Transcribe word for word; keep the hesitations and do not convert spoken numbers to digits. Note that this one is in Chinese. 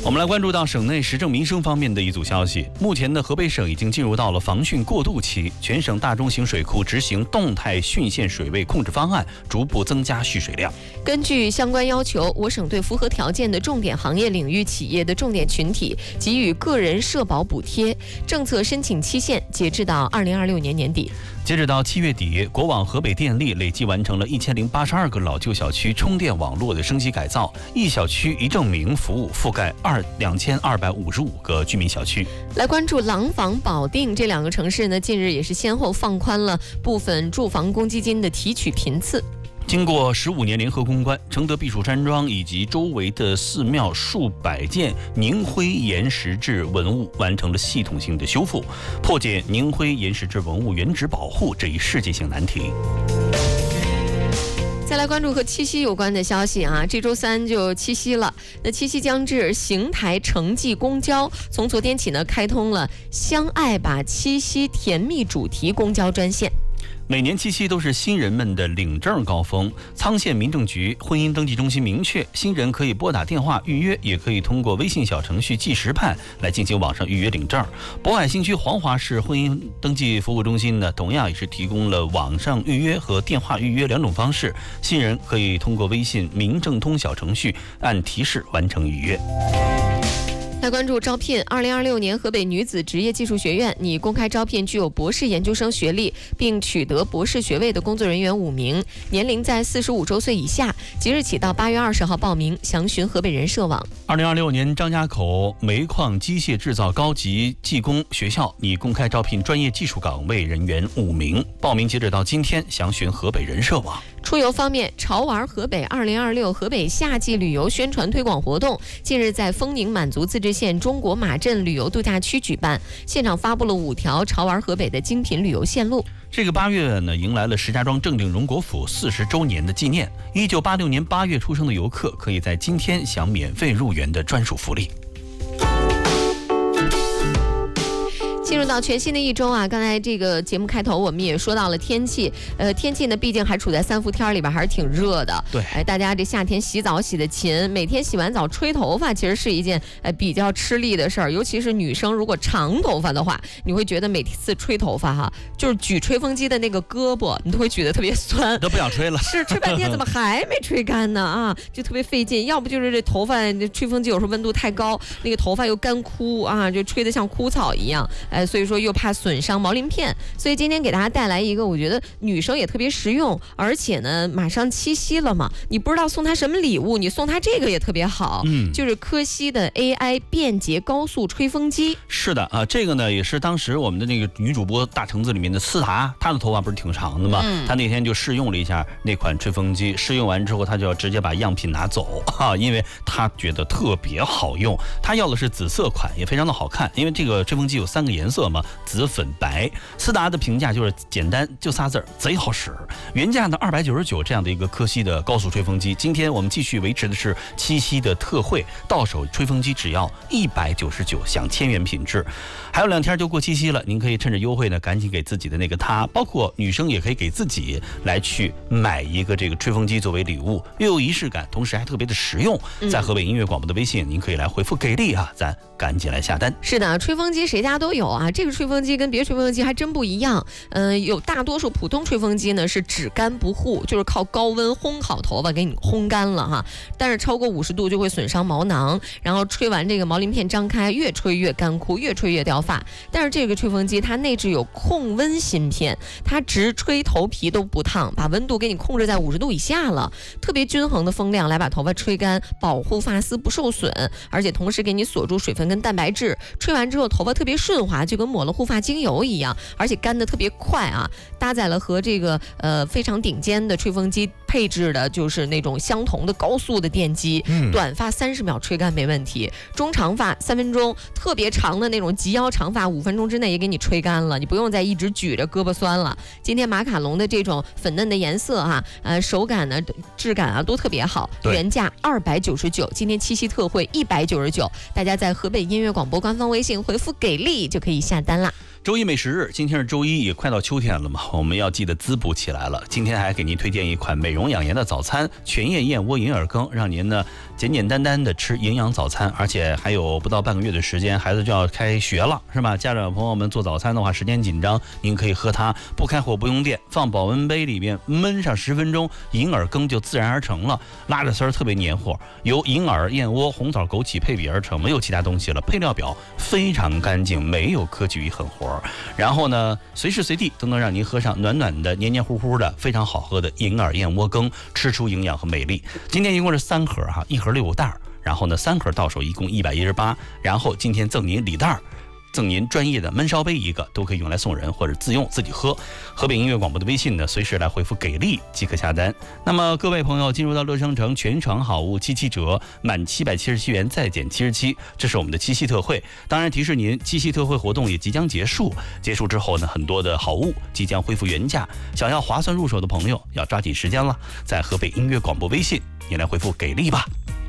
我们来关注到省内时政民生方面的一组消息。目前呢，河北省已经进入到了防汛过渡期，全省大中型水库执行动态汛限水位控制方案，逐步增加蓄水量。 根据相关要求，我省对符合条件的重点行业领域企业的重点群体给予个人社保补贴，政策申请期限截至到二零二六年年底。 截止到七月底，国网河北电力累计完成了一千零八十二个老旧小区充电网络的升级改造，一小区一证明服务覆盖二两千二百五十五个居民小区。 来关注廊坊、保定这两个城市呢，近日也是先后放宽了部分住房公积金的提取频次。 经过十五年联合攻关，承德避暑山庄以及周围的寺庙数百件凝灰岩石质文物完成了系统性的修复，破解凝灰岩石质文物原址保护这一世界性难题。 再来关注和七夕有关的消息啊，这周三就七夕了。那七夕将至，邢台城际公交从昨天起呢，开通了相爱吧七夕甜蜜主题公交专线。 每年七夕都是新人们的领证高峰，沧县民政局婚姻登记中心明确，新人可以拨打电话预约，也可以通过微信小程序计时判来进行网上预约领证。渤海新区黄华市婚姻登记服务中心呢，同样也是提供了网上预约和电话预约两种方式，新人可以通过微信民政通小程序按提示完成预约。 来关注招聘，二零二六年河北女子职业技术学院拟公开招聘具有博士研究生学历并取得博士学位的工作人员五名，年龄在四十五周岁以下，即日起到八月二十号报名，详询河北人社网。 二零二六年张家口煤矿机械制造高级技工学校拟公开招聘专业技术岗位人员五名，报名截止到今天，详询河北人社网。 出游方面，潮玩河北二零二六河北夏季旅游宣传推广活动近日在丰宁满族自治县中国马镇旅游度假区举办，现场发布了五条潮玩河北的精品旅游线路。 这个八月呢，迎来了石家庄正定荣国府四十周年的纪念。一九八六年八月出生的游客可以在今天享免费入园的专属福利。 进入到全新的一周啊，刚才这个节目开头我们也说到了天气，呃，天气呢毕竟还处在三伏天里边，还是挺热的。 对， 哎，大家这夏天洗澡洗得勤，每天洗完澡吹头发，其实是一件呃比较吃力的事儿，尤其是女生如果长头发的话，你会觉得每次吹头发哈，就是举吹风机的那个胳膊，你都会举得特别酸， 都不想吹了。 是吹半天怎么还没吹干呢啊？就特别费劲，要不就是这头发这吹风机有时候温度太高，那个头发又干枯啊，就吹得像枯草一样。哎，所以说又怕损伤毛鳞片，所以今天给大家带来一个我觉得女生也特别实用，而且呢马上七夕了嘛，你不知道送她什么礼物，你送她这个也特别好，嗯，就是科西的 A I 便捷高速吹风机。 是的啊，这个呢也是当时我们的那个女主播大橙子里面的思达，她的头发不是挺长的吗？嗯，她那天就试用了一下那款吹风机，试用完之后她就要直接把样品拿走啊，因为她觉得特别好用。她要的是紫色款，也非常的好看，因为这个吹风机有三个颜色嘛，紫粉白。思达的评价就是简单，就仨字儿，贼好使。原价的二百九十九这样的一个科西的高速吹风机，今天我们继续维持的是七夕的特惠，到手吹风机只要一百九十九，享千元品质。还有两天就过七夕了，您可以趁着优惠呢，赶紧给自己的那个他，包括女生也可以给自己来去买一个这个吹风机作为礼物，又有仪式感，同时还特别的实用。在河北音乐广播的微信，您可以来回复给力啊，咱赶紧来下单。 是的，吹风机谁家都有啊，这个吹风机跟别的吹风机还真不一样。嗯、呃，有大多数普通吹风机呢是只干不护，就是靠高温烘烤头发给你烘干了哈。但是超过五十度就会损伤毛囊，然后吹完这个毛鳞片张开，越吹越干枯，越吹越掉发。但是这个吹风机它内置有控温芯片，它直吹头皮都不烫，把温度给你控制在五十度以下了，特别均衡的风量来把头发吹干，保护发丝不受损，而且同时给你锁住水分跟蛋白质。吹完之后头发特别顺滑，就跟抹了护发精油一样，而且干得特别快啊。搭载了和这个呃非常顶尖的吹风机配置的就是那种相同的高速的电机，嗯、短发三十秒吹干没问题，中长发三分钟，特别长的那种及腰长发五分钟之内也给你吹干了，你不用再一直举着胳膊酸了。今天马卡龙的这种粉嫩的颜色啊，呃手感呢质感啊都特别好，原价二百九十九，今天七夕特惠一百九十九，大家在河北音乐广播官方微信回复给力就可以下单啦。 周一美食日，今天是周一，也快到秋天了嘛，我们要记得滋补起来了。今天还给您推荐一款美容养颜的早餐——全叶燕窝银耳羹，让您呢简简单单的吃营养早餐，而且还有不到半个月的时间，孩子就要开学了，是吧？家长朋友们做早餐的话，时间紧张，您可以喝它，不开火不用电，放保温杯里面焖上十分钟，银耳羹就自然而成了，拉着丝儿特别黏糊，由银耳、燕窝、红枣、枸杞配比而成，没有其他东西了，配料表非常干净，没有科技与狠活，然后呢，随时随地都能让您喝上暖暖的、黏黏糊糊的、非常好喝的银耳燕窝羹，吃出营养和美丽。今天一共是三盒哈，一盒六袋，然后呢，三盒到手一共一百一十八，然后今天赠您礼袋，赠您专业的焖烧杯一个，都可以用来送人或者自用自己喝。河北音乐广播的微信呢，随时来回复给力即可下单。那么各位朋友，进入到乐商城全场好物七七折，满七百七十七元再减七十七，这是我们的七夕特惠。当然提示您，七夕特惠活动也即将结束，结束之后呢，很多的好物即将恢复原价，想要划算入手的朋友要抓紧时间了，在河北音乐广播微信，你来回复给力吧。